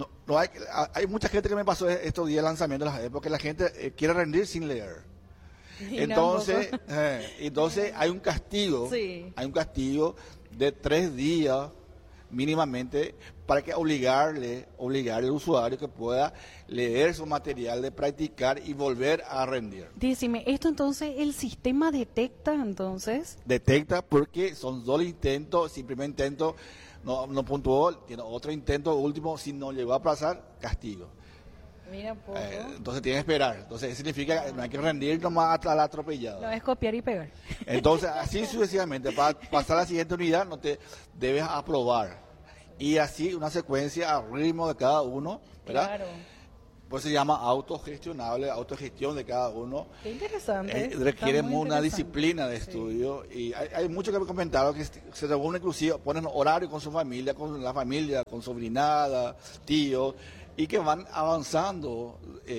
Hay mucha gente que me pasó estos días de lanzamiento, porque la gente quiere rendir sin leer. Entonces hay un castigo, Sí. hay un castigo de 3 días mínimamente para que obligarle al usuario que pueda leer su material de practicar y volver a rendir. Decime, ¿esto entonces el sistema detecta entonces? Detecta porque son 2 intentos, si el primer intento no puntuó, tiene otro intento último, si no llegó a pasar, castigo. Mira, poco. Entonces tiene que esperar. Entonces significa que no hay que rendir nomás hasta la atropellada. No es copiar y pegar. Entonces, así sucesivamente, para pasar a la siguiente unidad no te debes aprobar. Y así una secuencia al ritmo de cada uno, ¿verdad? Claro. Pues se llama autogestionable, autogestión de cada uno. Qué interesante. Requiere Está muy una interesante. disciplina de estudio. Y hay muchos que me comentaron que se reúnen inclusive, ponen horario con su familia, con sobrinada, tíos, y que van avanzando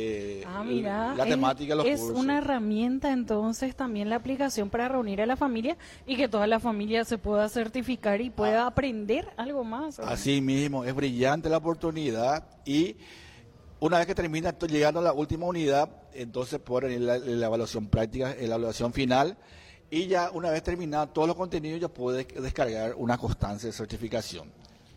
Mira, la temática de los es cursos. una herramienta entonces también la aplicación para reunir a la familia y que toda la familia se pueda certificar y pueda aprender algo más. ¿verdad? Así mismo, es brillante la oportunidad y una vez que termina, estoy llegando a la última unidad, entonces ponen la evaluación práctica, la evaluación final y ya una vez terminado todos los contenidos ya puedes descargar una constancia de certificación.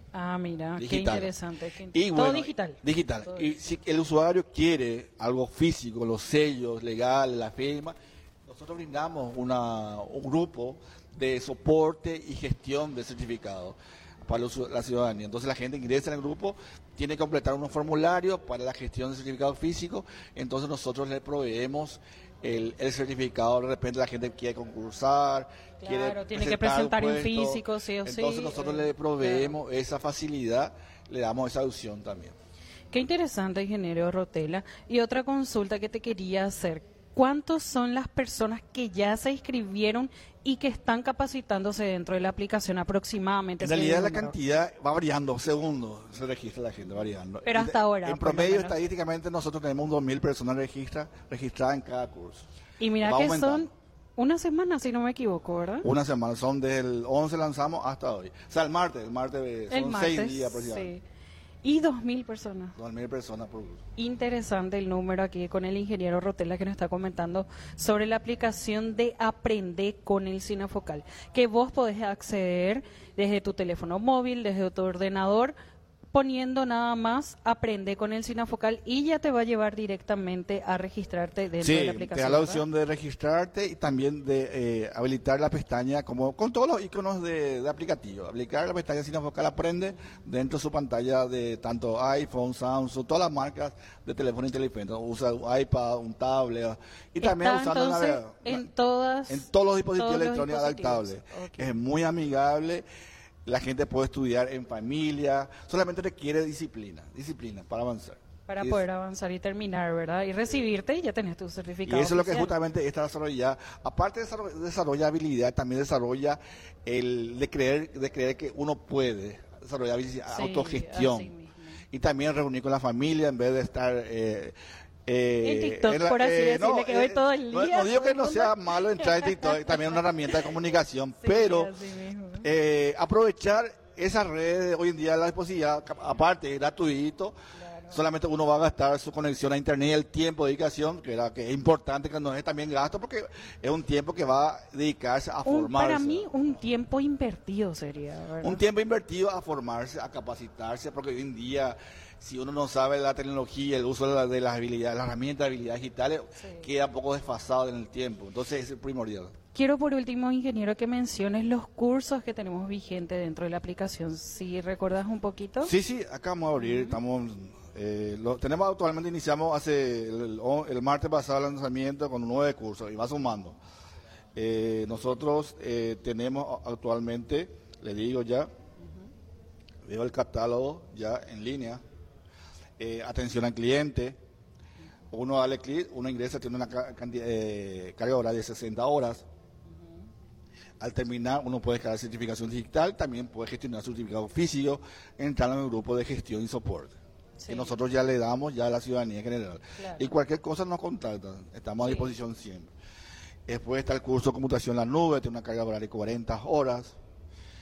Mira, Digital. qué interesante. Y Todo bueno, digital. Digital. Todo Y si el usuario quiere algo físico, los sellos legales, la firma, nosotros brindamos un grupo de soporte y gestión de certificados para la ciudadanía. Entonces la gente ingresa en el grupo, tiene que completar unos formularios para la gestión de certificados físicos, entonces nosotros le proveemos el certificado. De repente la gente quiere concursar, Claro, tiene que presentar en físico, sí o sí. entonces nosotros le proveemos esa facilidad, le damos esa opción también. Qué interesante, ingeniero Rotella. Y otra consulta que te quería hacer. ¿Cuántos son las personas que ya se inscribieron y que están capacitándose dentro de la aplicación aproximadamente? En realidad la cantidad va variando, segundo se registra la gente, variando. Pero hasta ahora, En por lo promedio, menos. estadísticamente, nosotros tenemos 2.000 personas registradas en cada curso. Y mira Va que aumentando. son una semana, si no me equivoco, ¿verdad? Una semana, son del 11 lanzamos hasta hoy. O sea, el martes son El 6 martes, días aproximadamente. sí. Y 2.000 personas. 2.000 personas por curso. Interesante el número aquí con el ingeniero Rotella que nos está comentando sobre la aplicación de Aprende con el Sinafocal, que vos podés acceder desde tu teléfono móvil, desde tu ordenador, poniendo nada más Aprende con el Sinafocal y ya te va a llevar directamente a registrarte dentro de la Sí, aplicación. te da la ¿verdad? opción de registrarte y también de habilitar la pestaña como con todos los iconos de aplicativo. Aplicar la pestaña Sinafocal Aprende dentro de su pantalla de tanto iPhone, Samsung, todas las marcas de teléfono inteligente. Usa un iPad, un tablet y también Está, usando entonces, en en todos los dispositivos todos los electrónicos dispositivos. adaptables. Ok. Es muy amigable. La gente puede estudiar en familia, solamente requiere disciplina para avanzar. Para Y poder avanzar y terminar, ¿verdad? Y recibirte y ya tenés tu Y certificado. eso es lo que oficial. justamente está desarrollada. Aparte de desarrolla habilidad, también desarrolla el de creer que uno puede desarrollar Sí, autogestión. así mismo. Y también reunir con la familia en vez de estar En TikTok, por así decirle, que voy todo el día. No digo que no todo el sea mundo. malo entrar en TikTok, también es una herramienta de comunicación, Sí, pero así mismo. aprovechar esas redes hoy en día la posibilidad, aparte es gratuito, solamente uno va a gastar su conexión a internet y el tiempo de dedicación, que es importante que no es también gasto, porque es un tiempo que va a dedicarse a formarse. Para mí, un tiempo invertido sería, ¿verdad? Un tiempo invertido a formarse, a capacitarse, porque hoy en día, si uno no sabe la tecnología, el uso de las habilidades, las herramientas de habilidades digitales, queda un poco desfasado en el tiempo. Entonces es primordial. Quiero por último, ingeniero, que menciones los cursos que tenemos vigentes dentro de la aplicación. Si recuerdas un poquito. Sí, acá vamos a abrir, estamos... tenemos actualmente, iniciamos hace el martes pasado el lanzamiento con 9 cursos y va sumando. Nosotros tenemos actualmente, le digo ya, veo el catálogo ya en línea, atención al cliente, uno dale clic, uno ingresa, tiene una carga horaria de 60 horas. Al terminar, uno puede descargar certificación digital, también puede gestionar certificado físico, entrando en el grupo de gestión y soporte. Sí. Que nosotros ya le damos ya a la ciudadanía en general. Claro. Y cualquier cosa nos contactan, estamos a Sí. disposición siempre. Después está el curso de computación en la nube, tiene una carga horaria de 40 horas.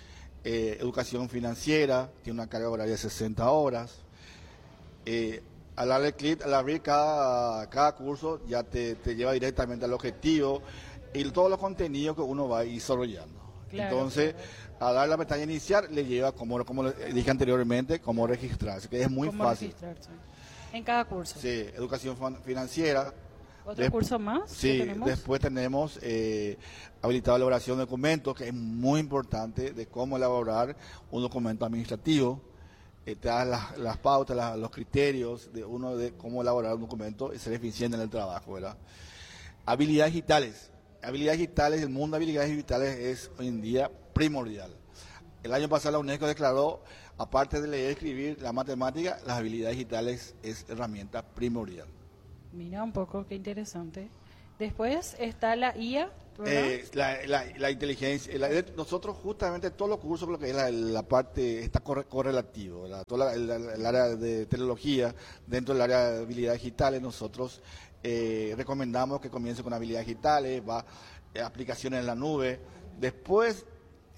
Educación financiera, tiene una carga horaria de 60 horas. Al darle clic, al abrir cada curso, ya te lleva directamente al objetivo y todos los contenidos que uno va a ir desarrollando. Claro, entonces, claro, al dar la pestaña inicial, le lleva, como dije anteriormente, cómo registrarse, que es muy fácil. Registrarse. En cada curso. Sí, educación financiera. ¿Otro curso más? Sí, después tenemos habilitado elaboración de documentos, que es muy importante, de cómo elaborar un documento administrativo. Te da las pautas, los criterios de cómo elaborar un documento y ser eficiente en el trabajo, ¿verdad? Habilidades digitales. El mundo de habilidades digitales es hoy en día primordial. El año pasado la UNESCO declaró, aparte de leer y escribir, la matemática, las habilidades digitales es herramienta primordial. Mira un poco, qué interesante. Después está la IA, la inteligencia. Nosotros justamente todos los cursos, lo que es la parte está correlativo, ¿verdad? Todo el área de tecnología, dentro del área de habilidades digitales, nosotros recomendamos que comience con habilidades digitales, aplicaciones en la nube, después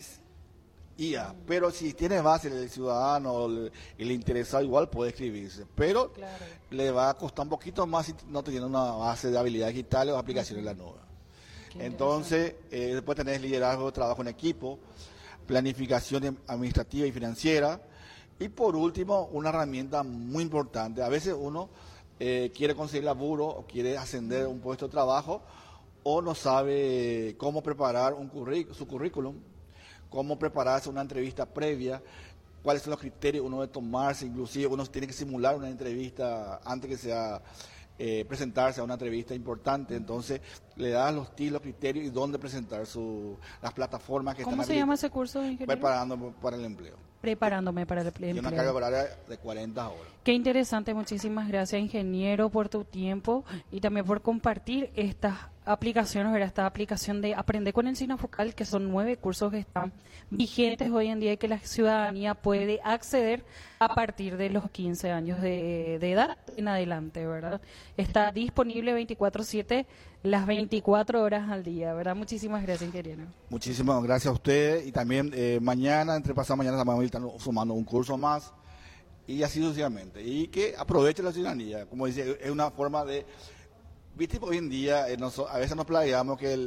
IA, pero si tiene base el ciudadano, el interesado, igual puede escribirse, pero claro, le va a costar un poquito más si no tiene una base de habilidades digitales o aplicaciones en la nube. Entonces, después tenés liderazgo, trabajo en equipo, planificación administrativa y financiera, y por último, una herramienta muy importante. A veces uno quiere conseguir laburo o quiere ascender un puesto de trabajo o no sabe cómo preparar su currículum, cómo prepararse una entrevista previa, cuáles son los criterios uno debe tomarse, inclusive uno tiene que simular una entrevista antes que sea presentarse a una entrevista importante, entonces le das los criterios y dónde presentar las plataformas que ¿Cómo están se llama ese curso, ingeniero? Preparándome para el empleo. Preparándome para el empleo. Y una carga horaria de 40 horas. Qué interesante, muchísimas gracias, ingeniero, por tu tiempo y también por compartir estas aplicaciones, ¿verdad? Esta aplicación de Aprender con el Sinafocal, que son 9 cursos que están vigentes hoy en día y que la ciudadanía puede acceder a partir de los 15 años de edad en adelante, ¿verdad? Está disponible 24/7, las 24 horas al día, ¿verdad? Muchísimas gracias, ingeniero. Muchísimas gracias a ustedes y también mañana, pasado mañana, vamos a estar sumando un curso más y así sucesivamente. Y que aproveche la ciudadanía, como dice, es una forma de... Viste, hoy en día a veces nos plagiamos que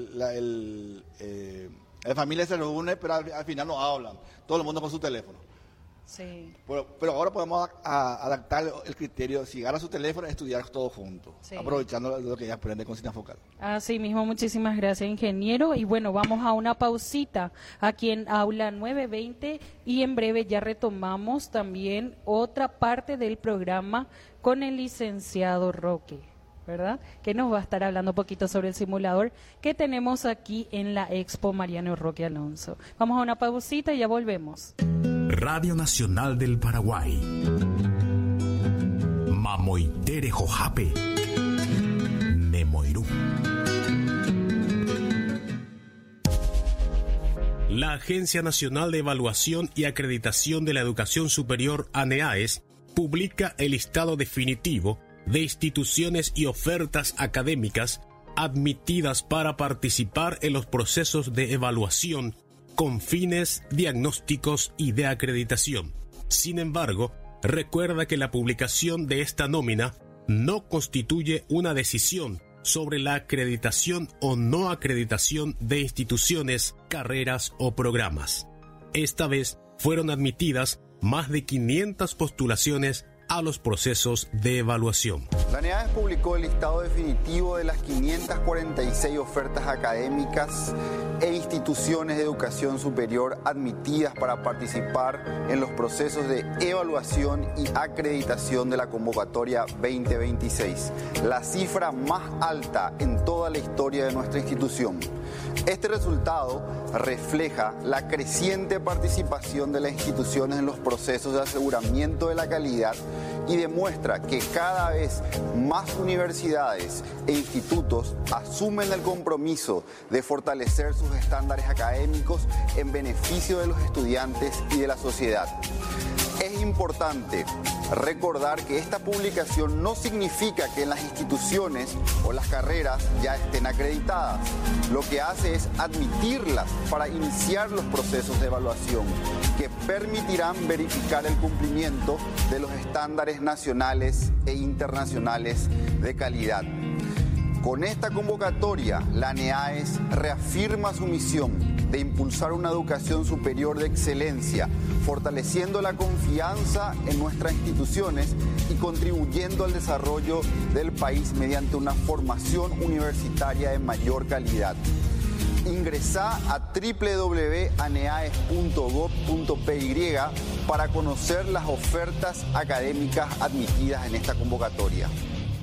la familia se reúne, pero al final no hablan, todo el mundo con su teléfono. Sí. Pero ahora podemos adaptar el criterio, si agarra su teléfono, estudiar todos juntos, sí, aprovechando lo que ya aprende con Sinafocal. Así mismo, muchísimas gracias, ingeniero. Y bueno, vamos a una pausita aquí en Aula 920 y en breve ya retomamos también otra parte del programa con el licenciado Roque, ¿verdad? Que nos va a estar hablando un poquito sobre el simulador que tenemos aquí en la Expo Mariano Roque Alonso. Vamos a una pausita y ya volvemos. Radio Nacional del Paraguay. Mamoitere Jojape. Nemoirú. La Agencia Nacional de Evaluación y Acreditación de la Educación Superior, ANEAES, publica el listado definitivo de instituciones y ofertas académicas admitidas para participar en los procesos de evaluación con fines diagnósticos y de acreditación. Sin embargo, recuerda que la publicación de esta nómina no constituye una decisión sobre la acreditación o no acreditación de instituciones, carreras o programas. Esta vez fueron admitidas más de 500 postulaciones a los procesos de evaluación. La ANEAES publicó el listado definitivo de las 546 ofertas académicas e instituciones de educación superior admitidas para participar en los procesos de evaluación y acreditación de la convocatoria 2026, la cifra más alta en toda la historia de nuestra institución. Este resultado refleja la creciente participación de las instituciones en los procesos de aseguramiento de la calidad y demuestra que cada vez más universidades e institutos asumen el compromiso de fortalecer sus estándares académicos en beneficio de los estudiantes y de la sociedad. Es importante recordar que esta publicación no significa que las instituciones o las carreras ya estén acreditadas. Lo que hace es admitirlas para iniciar los procesos de evaluación que permitirán verificar el cumplimiento de los estándares nacionales e internacionales de calidad. Con esta convocatoria, la ANEAES reafirma su misión de impulsar una educación superior de excelencia, fortaleciendo la confianza en nuestras instituciones y contribuyendo al desarrollo del país mediante una formación universitaria de mayor calidad. Ingresá a www.aneaes.gov.py para conocer las ofertas académicas admitidas en esta convocatoria.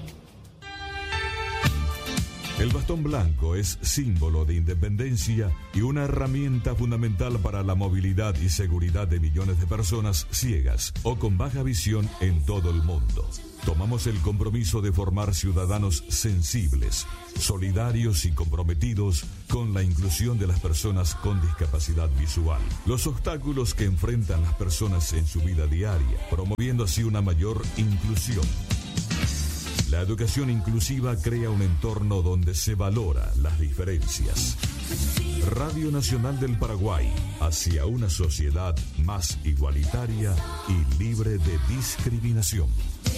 El bastón blanco es símbolo de independencia y una herramienta fundamental para la movilidad y seguridad de millones de personas ciegas o con baja visión en todo el mundo. Tomamos el compromiso de formar ciudadanos sensibles, solidarios y comprometidos con la inclusión de las personas con discapacidad visual. Los obstáculos que enfrentan las personas en su vida diaria, promoviendo así una mayor inclusión. La educación inclusiva crea un entorno donde se valora las diferencias. Radio Nacional del Paraguay, hacia una sociedad más igualitaria y libre de discriminación.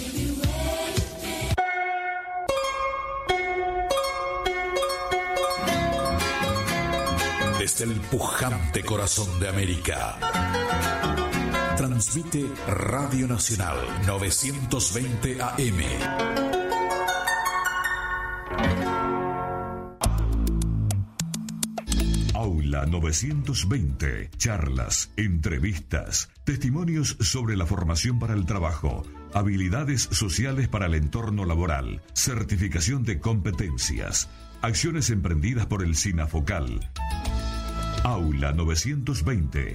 Desde el pujante corazón de América, transmite Radio Nacional 920 AM. Aula 920. Charlas, entrevistas, testimonios sobre la formación para el trabajo, habilidades sociales para el entorno laboral, certificación de competencias, acciones emprendidas por el SINAFOCAL. Aula 920.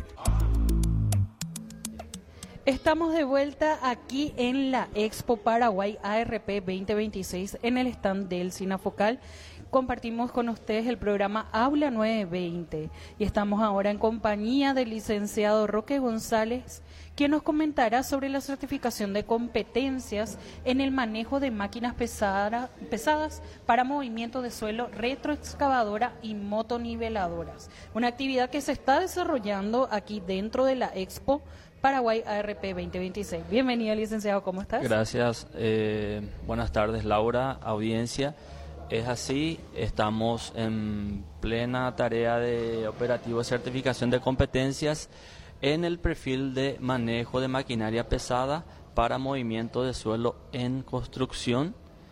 Estamos de vuelta aquí en la Expo Paraguay ARP 2026 en el stand del SINAFOCAL. Compartimos con ustedes el programa Aula 920 y estamos ahora en compañía del licenciado Roque González, quien nos comentará sobre la certificación de competencias en el manejo de máquinas pesadas para movimiento de suelo, retroexcavadora y motoniveladoras. Una actividad que se está desarrollando aquí dentro de la Expo Paraguay ARP 2026. Bienvenido, licenciado, ¿cómo estás? Gracias. Buenas tardes, Laura, audiencia. Es así, estamos en plena tarea de operativo de certificación de competencias en el perfil de manejo de maquinaria pesada para movimiento de suelo en construcción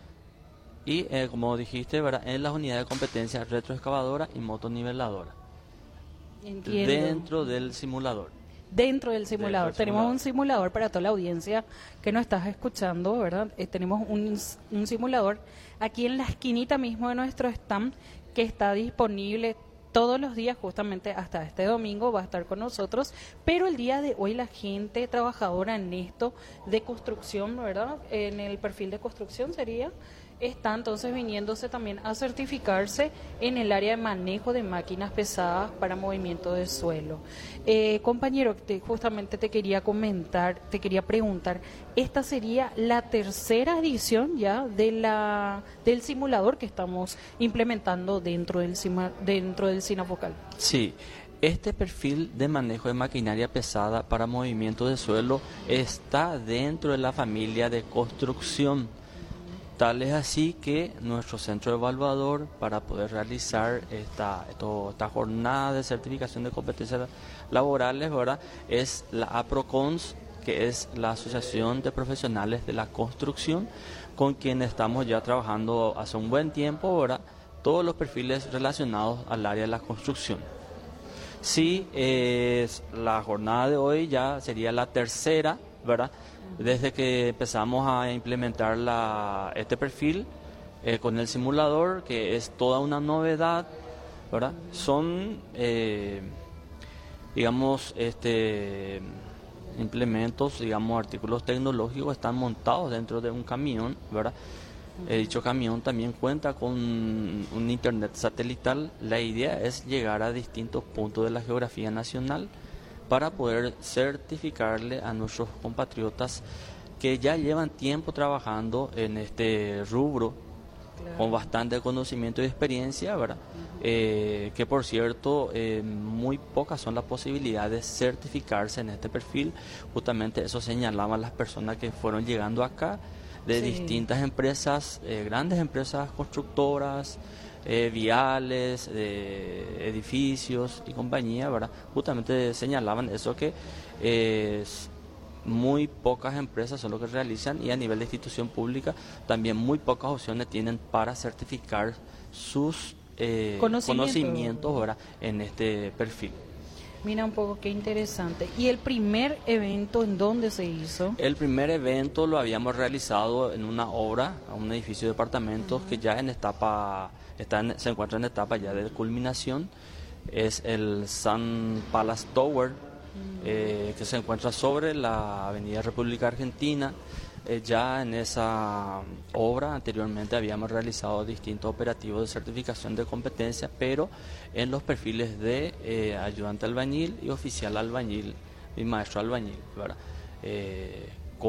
y, como dijiste, ¿verdad?, en las unidades de competencia retroexcavadora y motoniveladora. Entiendo. Dentro del simulador. Dentro del simulador. Tenemos un simulador para toda la audiencia que nos estás escuchando, ¿verdad? Tenemos un simulador aquí en la esquinita mismo de nuestro stand que está disponible todos los días, justamente hasta este domingo va a estar con nosotros, pero el día de hoy la gente trabajadora en esto de construcción, ¿verdad? En el perfil de construcción está entonces viniéndose también a certificarse en el área de manejo de máquinas pesadas para movimiento de suelo. Compañero, justamente te quería preguntar, esta sería la tercera edición ya del simulador que estamos implementando dentro del SINAFOCAL. Sí. Este perfil de manejo de maquinaria pesada para movimiento de suelo está dentro de la familia de construcción. Tal es así que nuestro centro evaluador, para poder realizar esta jornada de certificación de competencias laborales, ¿verdad?, es la APROCONS, que es la Asociación de Profesionales de la Construcción, con quien estamos ya trabajando hace un buen tiempo, ¿verdad?, todos los perfiles relacionados al área de la construcción. Sí, la jornada de hoy ya sería la tercera, ¿verdad?, desde que empezamos a implementar este perfil con el simulador, que es toda una novedad, ¿verdad? Son, implementos, artículos tecnológicos están montados dentro de un camión, ¿verdad? Dicho camión también cuenta con un internet satelital. La idea es llegar a distintos puntos de la geografía nacional, para poder certificarle a nuestros compatriotas que ya llevan tiempo trabajando en este rubro, con bastante conocimiento y experiencia, ¿verdad? Que por cierto, muy pocas son las posibilidades de certificarse en este perfil. Justamente eso señalaban las personas que fueron llegando acá de distintas empresas, grandes empresas constructoras, viales, edificios y compañía, ¿verdad? Justamente señalaban eso, que muy pocas empresas son lo que realizan, y a nivel de institución pública también muy pocas opciones tienen para certificar sus conocimientos, ¿verdad?, en este perfil. Mira un poco qué interesante. ¿Y el primer evento en dónde se hizo? El primer evento lo habíamos realizado en una obra, un edificio de departamentos que ya en etapa se encuentra en etapa ya de culminación. Es el Sun Palace Tower, que se encuentra sobre la Avenida República Argentina. Ya en esa obra anteriormente habíamos realizado distintos operativos de certificación de competencia, pero en los perfiles de ayudante albañil y oficial albañil y maestro albañil, ¿verdad?